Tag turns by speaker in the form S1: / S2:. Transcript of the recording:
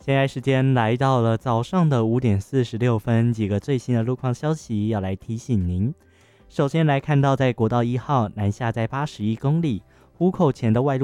S1: 现在时间来到了早上的5:46，几个最新的路况消息要来提醒您。首先来看到，在国道1号南下在81公里，湖口前的外路